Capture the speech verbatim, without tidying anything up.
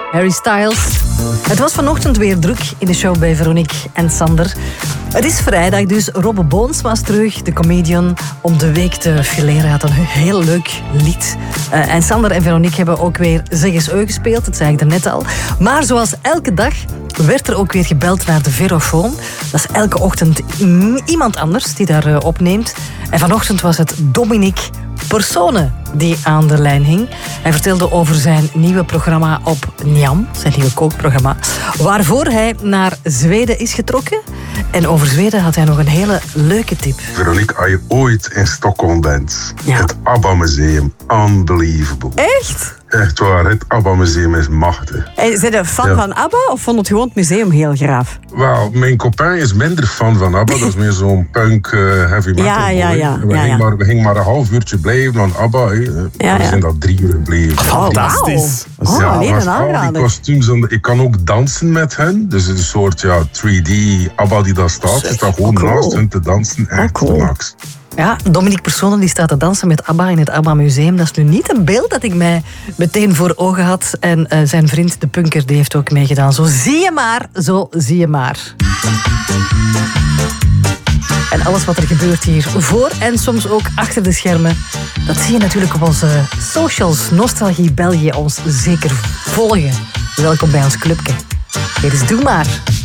Harry Styles. Het was vanochtend weer druk in de show bij Veronique en Sander. Het is vrijdag, dus Robbe Boons was terug, de comedian, om de week te fileren. Had een heel leuk lied. Uh, en Sander en Veronique hebben ook weer Zeg eens Eu gespeeld, dat zei ik daarnet al. Maar zoals elke dag werd er ook weer gebeld naar de Verofoon. Dat is elke ochtend iemand anders die daar uh, opneemt. En vanochtend was het Dominique Persone die aan de lijn hing. Hij vertelde over zijn nieuwe programma op Njam, zijn nieuwe kookprogramma, waarvoor hij naar Zweden is getrokken. En over Zweden had hij nog een hele leuke tip. Veronique, als je ooit in Stockholm bent, ja. Het ABBA-museum, unbelievable. Echt? Echt waar, het ABBA-museum is machtig. En zijn je fan Ja. van ABBA of vond het gewoon het museum heel graaf? Wel, mijn copain is minder fan van ABBA. Dat is meer zo'n punk uh, heavy metal Ja, ja, boy. ja, We, ja, gingen ja. Maar, we gingen maar een half uurtje blijven, want ABBA, hey, we ja. zijn dat drie uur gebleven. Fantastisch. Oh, ja, nee, maar een al die aanrader. kostuums. En ik kan ook dansen met hen. Dus een soort ja, drie D ABBA die daar staat. Je staat gewoon cool. naast hen te dansen. Echt cool. max. Ja, Dominique Persone die staat te dansen met ABBA in het ABBA-museum. Dat is nu niet een beeld dat ik mij meteen voor ogen had. En uh, zijn vriend, de punker, die heeft ook meegedaan. Zo zie je maar, zo zie je maar. En alles wat er gebeurt hier voor en soms ook achter de schermen, dat zie je natuurlijk op onze socials. Nostalgie België, ons zeker volgen. Welkom bij ons clubje. Dit is Doe Maar.